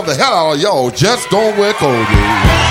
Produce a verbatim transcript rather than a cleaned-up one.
love the hell out of y'all. Just don't wear clothes.